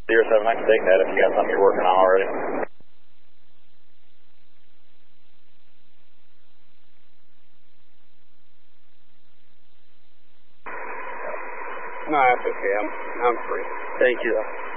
07, I can take that if you got something you're working on already. No, that's okay. I'm free. Thank you.